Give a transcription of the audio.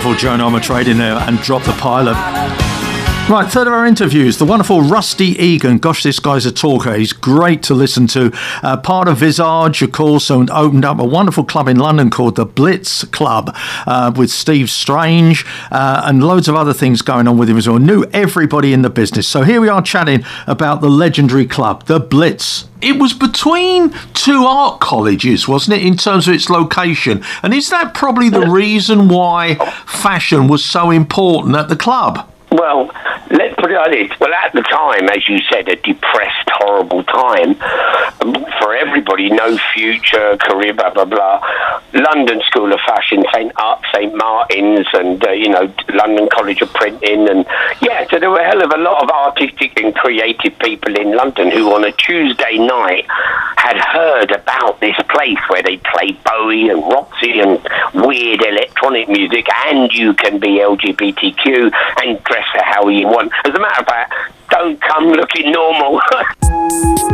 wonderful Joan Armatrading in there and Drop the Pilot. Right, third of our interviews, the wonderful Rusty Egan. Gosh, this guy's a talker. He's great to listen to. Part of Visage, of course, and opened up a wonderful club in London called the Blitz Club with Steve Strange and loads of other things going on with him as well. Knew everybody in the business. So here we are chatting about the legendary club, the Blitz. It was between two art colleges, wasn't it, in terms of its location? And is that probably the reason why fashion was so important at the club? Well, let's put it like this. Well, at the time, as you said, a depressed, horrible time for everybody, no future, career, blah, blah, blah. London School of Fashion, St Martin's and, London College of Printing. And, so there were a hell of a lot of artistic and creative people in London who on a Tuesday night had heard about this place where they play Bowie and Roxy and weird electronic music, and you can be LGBTQ and dress how you want. As a matter of fact, don't come looking normal.